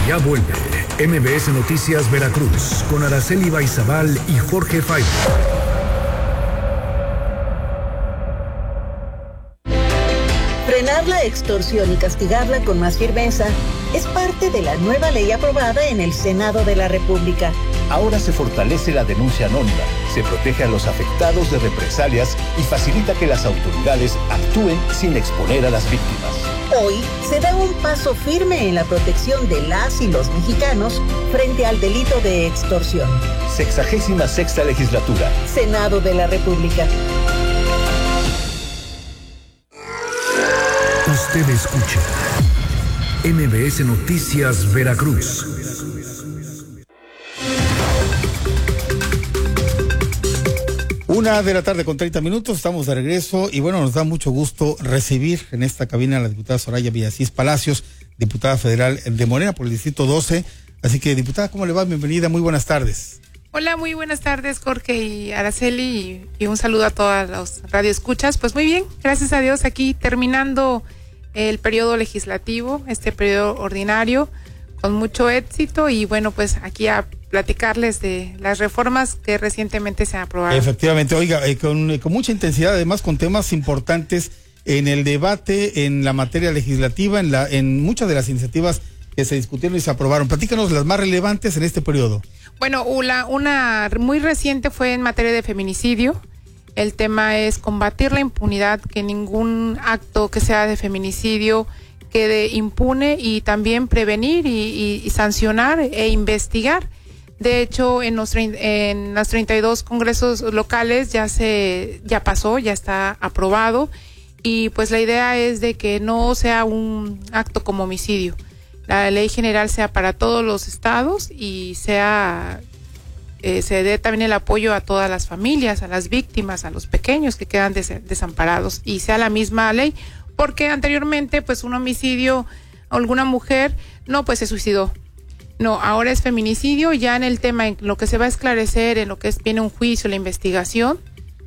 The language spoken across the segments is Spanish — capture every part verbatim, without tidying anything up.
Ya vuelve M B S Noticias Veracruz con Araceli Baizabal y Jorge Faibo. Frenar la extorsión y castigarla con más firmeza es parte de la nueva ley aprobada en el Senado de la República. Ahora se fortalece la denuncia anónima, se protege a los afectados de represalias y facilita que las autoridades actúen sin exponer a las víctimas. Hoy se da un paso firme en la protección de las y los mexicanos frente al delito de extorsión. Sexagésima sexta legislatura. Senado de la República. Usted escucha M B S Noticias Veracruz. Una de la tarde con treinta minutos, estamos de regreso y bueno, nos da mucho gusto recibir en esta cabina a la diputada Soraya Villasís Palacios, diputada federal de Morena por el Distrito doce. Así que, diputada, ¿cómo le va? Bienvenida, muy buenas tardes. Hola, muy buenas tardes, Jorge y Araceli, y, y un saludo a todas los radioescuchas. Pues muy bien, gracias a Dios, aquí terminando el periodo legislativo, este periodo ordinario, con mucho éxito y bueno, pues aquí a platicarles de las reformas que recientemente se han aprobado. Efectivamente, oiga, eh, con, con mucha intensidad, además con temas importantes en el debate, en la materia legislativa, en, la, en muchas de las iniciativas que se discutieron y se aprobaron. Platícanos las más relevantes en este periodo. Bueno, una, una muy reciente fue en materia de feminicidio. El tema es combatir la impunidad, que ningún acto que sea de feminicidio quede impune y también prevenir y, y, y sancionar e investigar. De hecho, en los, en los treinta y dos congresos locales ya se ya pasó, ya está aprobado y pues la idea es de que no sea un acto como homicidio. La ley general sea para todos los estados y sea eh, se dé también el apoyo a todas las familias, a las víctimas, a los pequeños que quedan des- desamparados y sea la misma ley, porque anteriormente pues un homicidio, alguna mujer, no, pues se suicidó. No, ahora es feminicidio, ya en el tema, en lo que se va a esclarecer, en lo que es, viene un juicio, la investigación,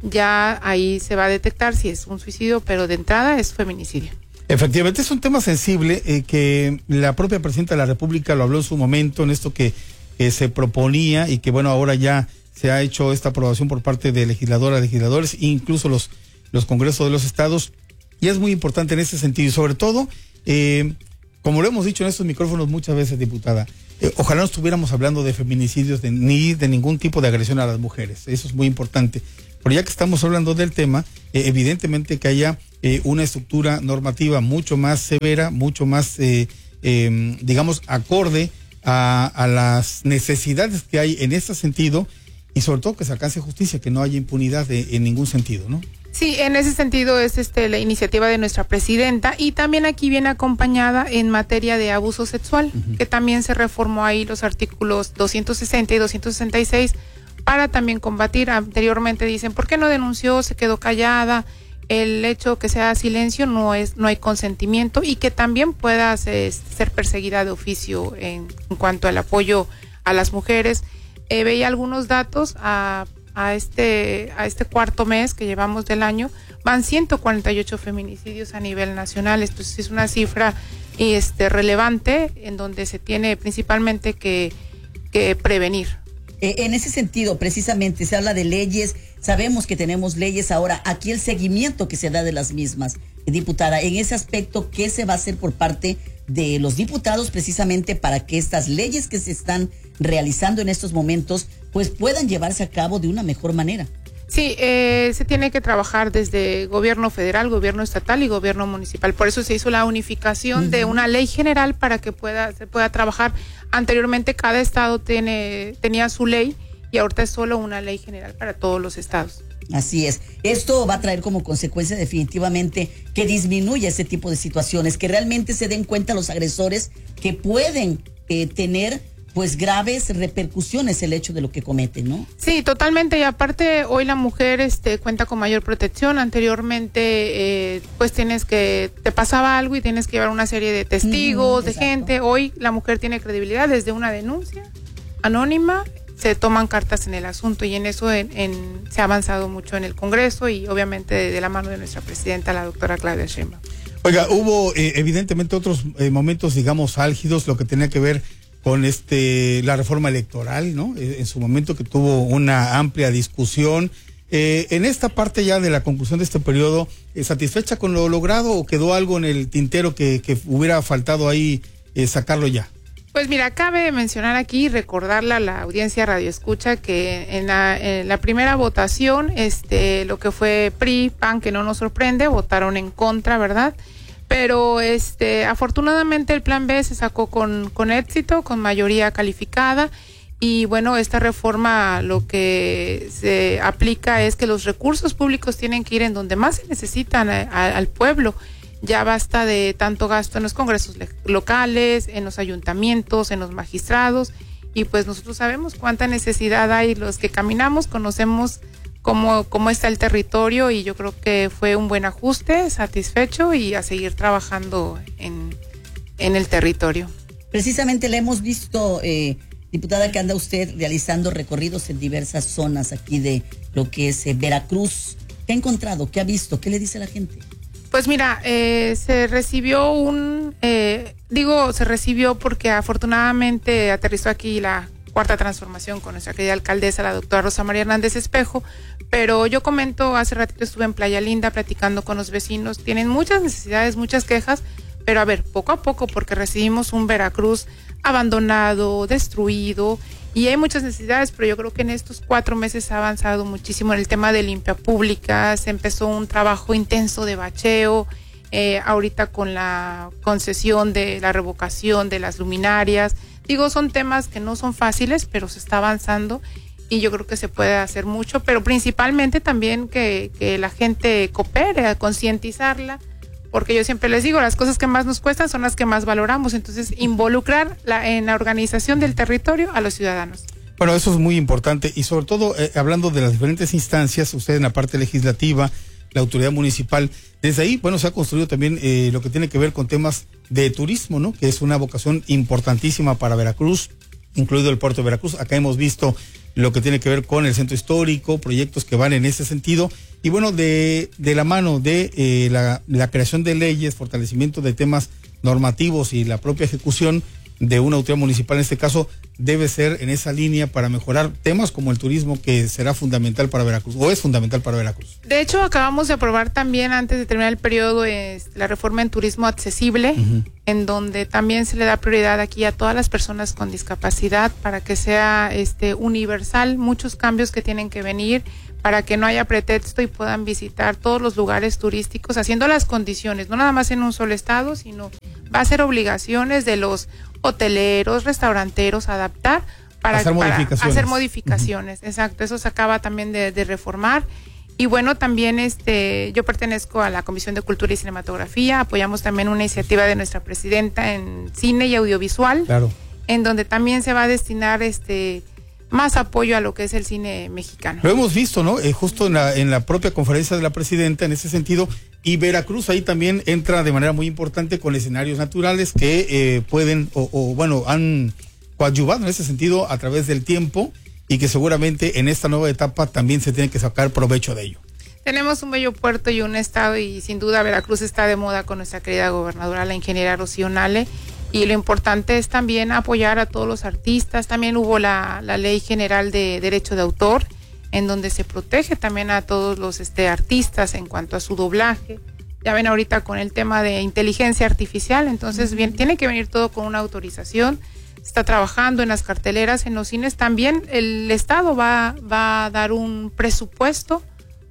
ya ahí se va a detectar si es un suicidio, pero de entrada es feminicidio. Efectivamente, es un tema sensible eh, que la propia presidenta de la República lo habló en su momento, en esto que, que se proponía y que bueno, ahora ya se ha hecho esta aprobación por parte de legisladoras, legisladores, incluso los, los congresos de los estados, y es muy importante en ese sentido, y sobre todo, eh, como lo hemos dicho en estos micrófonos muchas veces, diputada, Eh, ojalá no estuviéramos hablando de feminicidios de, ni de ningún tipo de agresión a las mujeres, eso es muy importante, pero ya que estamos hablando del tema, eh, evidentemente que haya eh, una estructura normativa mucho más severa, mucho más, eh, eh, digamos, acorde a, a las necesidades que hay en ese sentido y sobre todo que se alcance justicia, que no haya impunidad de, en ningún sentido, ¿no? Sí, en ese sentido es este la iniciativa de nuestra presidenta y también aquí viene acompañada en materia de abuso sexual, uh-huh. que también se reformó ahí los artículos doscientos sesenta y doscientos sesenta y seis para también combatir. Anteriormente dicen, ¿por qué no denunció? Se quedó callada. El hecho que sea silencio no es no hay consentimiento y que también pueda ser, ser perseguida de oficio en, en cuanto al apoyo a las mujeres. Eh, veía algunos datos a a este a este cuarto mes que llevamos del año, van ciento cuarenta y ocho feminicidios a nivel nacional. Esto es una cifra este relevante en donde se tiene principalmente que, que prevenir. Eh, en ese sentido, precisamente, se habla de leyes, sabemos que tenemos leyes ahora, aquí el seguimiento que se da de las mismas. Diputada, en ese aspecto, ¿qué se va a hacer por parte de los diputados precisamente para que estas leyes que se están realizando en estos momentos pues puedan llevarse a cabo de una mejor manera? Sí, eh, se tiene que trabajar desde gobierno federal, gobierno estatal y gobierno municipal. Por eso se hizo la unificación uh-huh. de una ley general para que pueda se pueda trabajar. Anteriormente cada estado tiene tenía su ley y ahorita es solo una ley general para todos los estados. Así es. Esto va a traer como consecuencia definitivamente que disminuya ese tipo de situaciones, que realmente se den cuenta los agresores que pueden eh, tener pues graves repercusiones el hecho de lo que cometen, ¿no? Sí, totalmente. Y aparte hoy la mujer este cuenta con mayor protección. Anteriormente eh, pues tienes que te pasaba algo y tienes que llevar una serie de testigos, mm, de gente. Hoy la mujer tiene credibilidad desde una denuncia anónima. Se toman cartas en el asunto y en eso en, en, se ha avanzado mucho en el Congreso y obviamente de, de la mano de nuestra presidenta, la doctora Claudia Sheinbaum. Oiga, hubo eh, evidentemente otros eh, momentos, digamos, álgidos, lo que tenía que ver con este la reforma electoral, ¿no? En su momento que tuvo una amplia discusión. Eh, en esta parte ya de la conclusión de este periodo, eh, ¿satisfecha con lo logrado o quedó algo en el tintero que, que hubiera faltado ahí eh, sacarlo ya? Pues mira, cabe mencionar aquí y recordarle a la audiencia Radio Escucha que en la, en la primera votación, este, lo que fue P R I, P A N, que no nos sorprende, votaron en contra, ¿verdad? Pero este, afortunadamente el plan B se sacó con, con éxito, con mayoría calificada. Y bueno, esta reforma lo que se aplica es que los recursos públicos tienen que ir en donde más se necesitan a, a, al pueblo. Ya basta de tanto gasto en los congresos le- locales, en los ayuntamientos, en los magistrados, y pues nosotros sabemos cuánta necesidad hay. Los que caminamos conocemos cómo, cómo está el territorio, y yo creo que fue un buen ajuste, satisfecho, y a seguir trabajando en, en el territorio. Precisamente le hemos visto, eh, diputada, que anda usted realizando recorridos en diversas zonas aquí de lo que es eh, Veracruz. ¿Qué ha encontrado? ¿Qué ha visto? ¿Qué le dice la gente? Pues mira, eh, se recibió un, eh, digo, se recibió porque afortunadamente aterrizó aquí la cuarta transformación con nuestra querida alcaldesa, la doctora Rosa María Hernández Espejo, pero yo comento, hace ratito estuve en Playa Linda platicando con los vecinos, tienen muchas necesidades, muchas quejas, pero a ver, poco a poco, porque recibimos un Veracruz abandonado, destruido, y hay muchas necesidades, pero yo creo que en estos cuatro meses ha avanzado muchísimo en el tema de limpia pública, se empezó un trabajo intenso de bacheo, eh, ahorita con la concesión de la revocación de las luminarias. Digo, son temas que no son fáciles, pero se está avanzando y yo creo que se puede hacer mucho, pero principalmente también que, que la gente coopere, a concientizarla, porque yo siempre les digo, las cosas que más nos cuestan son las que más valoramos, entonces involucrar la, en la organización del territorio a los ciudadanos. Bueno, eso es muy importante y sobre todo eh, hablando de las diferentes instancias, usted en la parte legislativa, la autoridad municipal, desde ahí, bueno, se ha construido también eh, lo que tiene que ver con temas de turismo, ¿no? Que es una vocación importantísima para Veracruz, incluido el puerto de Veracruz. Acá hemos visto lo que tiene que ver con el centro histórico, proyectos que van en ese sentido. Y bueno, de, de la mano de eh, la, la creación de leyes, fortalecimiento de temas normativos y la propia ejecución de una autoridad municipal, en este caso, debe ser en esa línea para mejorar temas como el turismo, que será fundamental para Veracruz, o es fundamental para Veracruz. De hecho, acabamos de aprobar también, antes de terminar el periodo, es la reforma en turismo accesible, uh-huh. en donde también se le da prioridad aquí a todas las personas con discapacidad para que sea este universal, muchos cambios que tienen que venir para que no haya pretexto y puedan visitar todos los lugares turísticos, haciendo las condiciones, no nada más en un solo estado, sino va a ser obligaciones de los hoteleros, restauranteros, adaptar para hacer para modificaciones. Hacer modificaciones, uh-huh. Exacto, eso se acaba también de, de reformar. Y bueno, también este, yo pertenezco a la Comisión de Cultura y Cinematografía, apoyamos también una iniciativa de nuestra presidenta en cine y audiovisual, claro. en donde también se va a destinar este más apoyo a lo que es el cine mexicano. Lo hemos visto, ¿no? Eh, justo en la, en la propia conferencia de la presidenta, en ese sentido, y Veracruz ahí también entra de manera muy importante con escenarios naturales que eh, pueden, o, o bueno, han coadyuvado en ese sentido a través del tiempo y que seguramente en esta nueva etapa también se tiene que sacar provecho de ello. Tenemos un bello puerto y un estado, y sin duda Veracruz está de moda con nuestra querida gobernadora, la ingeniera Rocío Nale. Y lo importante es también apoyar a todos los artistas. También hubo la, la Ley General de Derecho de Autor, en donde se protege también a todos los este, artistas en cuanto a su doblaje. Ya ven ahorita con el tema de inteligencia artificial, entonces bien, tiene que venir todo con una autorización. Está trabajando en las carteleras, en los cines. También el Estado va, va a dar un presupuesto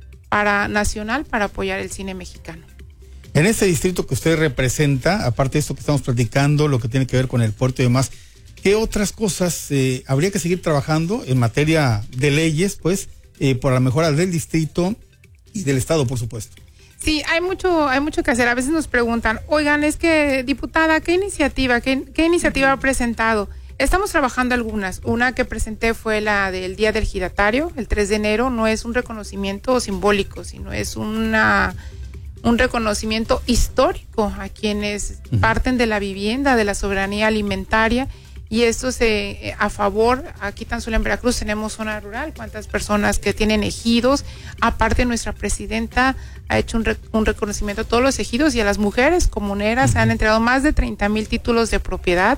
para nacional para apoyar el cine mexicano. En este distrito que usted representa, aparte de esto que estamos platicando, lo que tiene que ver con el puerto y demás, ¿qué otras cosas eh, habría que seguir trabajando en materia de leyes, pues, eh, por la mejora del distrito y del estado, por supuesto? Sí, hay mucho, hay mucho que hacer. A veces nos preguntan, oigan, es que, diputada, ¿qué iniciativa, qué, qué iniciativa ha presentado? Estamos trabajando algunas. Una que presenté fue la del Día del Giratario, el tres de enero. No es un reconocimiento simbólico, sino es una... un reconocimiento histórico a quienes uh-huh. parten de la vivienda, de la soberanía alimentaria, y esto se a favor, aquí tan solo en Veracruz tenemos zona rural, cuántas personas que tienen ejidos, aparte nuestra presidenta ha hecho un, re, un reconocimiento a todos los ejidos y a las mujeres comuneras, uh-huh. se han entregado más de treinta mil títulos de propiedad,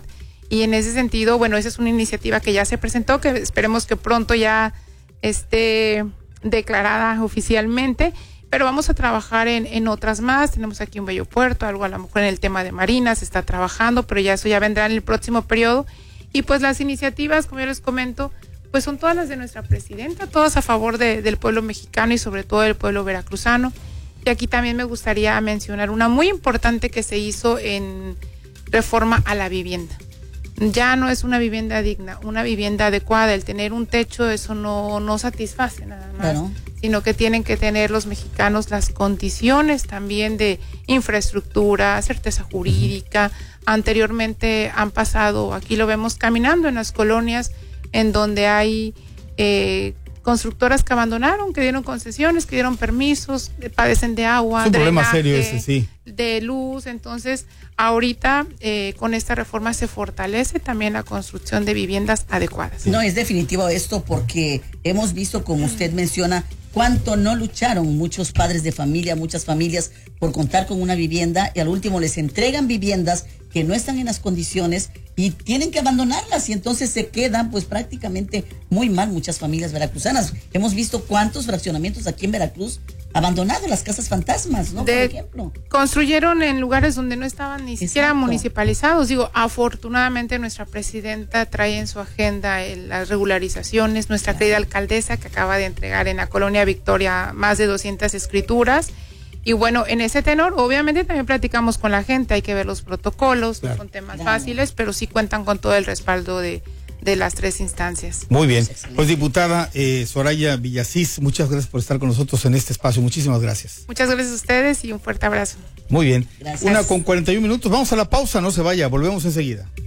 Y en ese sentido, bueno, esa es una iniciativa que ya se presentó, que esperemos que pronto ya esté declarada oficialmente, pero vamos a trabajar en, en otras más. Tenemos aquí un bello puerto, algo a lo mejor en el tema de marinas se está trabajando, pero ya eso ya vendrá en el próximo periodo. Y pues las iniciativas, como yo les comento, pues son todas las de nuestra presidenta, todas a favor de, del pueblo mexicano y sobre todo del pueblo veracruzano. Y aquí también me gustaría mencionar una muy importante que se hizo en reforma a la vivienda. Ya no es una vivienda digna, una vivienda adecuada. El tener un techo, eso no, no satisface nada más, claro, sino que tienen que tener los mexicanos las condiciones también de infraestructura, certeza jurídica. Anteriormente han pasado, aquí lo vemos caminando en las colonias, en donde hay eh, constructoras que abandonaron, que dieron concesiones, que dieron permisos, eh, padecen de agua, es un drenaje, problema serio ese, sí, de luz. Entonces, ahorita eh, con esta reforma se fortalece también la construcción de viviendas adecuadas. No, es definitivo esto, porque hemos visto, como usted menciona, cuánto no lucharon muchos padres de familia, muchas familias, por contar con una vivienda, y al último les entregan viviendas que no están en las condiciones y tienen que abandonarlas, y entonces se quedan pues prácticamente muy mal muchas familias veracruzanas. Hemos visto cuántos fraccionamientos aquí en Veracruz abandonados, las casas fantasmas, ¿no? De, por ejemplo. Construyeron en lugares donde no estaban ni Exacto. siquiera municipalizados. Digo, afortunadamente nuestra presidenta trae en su agenda el, las regularizaciones. Nuestra querida alcaldesa, que acaba de entregar en la Colonia Victoria más de doscientas escrituras. Y bueno, en ese tenor, obviamente también platicamos con la gente, hay que ver los protocolos, claro, no son temas claro. fáciles, pero sí cuentan con todo el respaldo de, de las tres instancias. Muy bien. Pues diputada eh, Soraya Villasís, muchas gracias por estar con nosotros en este espacio. Muchísimas gracias. Muchas gracias a ustedes y un fuerte abrazo. Muy bien. Gracias. Una con cuarenta y un minutos. Vamos a la pausa, no se vaya, volvemos enseguida.